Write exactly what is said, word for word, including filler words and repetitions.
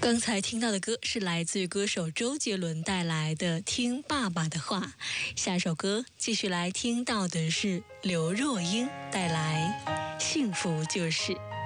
刚才听到的歌是来自于歌手周杰伦带来的《听爸爸的话》，下一首歌继续来听到的是刘若英带来《幸福就是》。